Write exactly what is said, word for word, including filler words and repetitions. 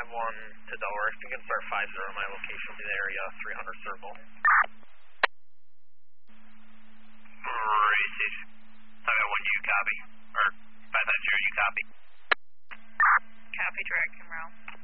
five one to Delaware. If you can start five zero, my location in the area, three hundred circle. Received. five one, you copy. Or five five zero, you copy. Copy, direct and route.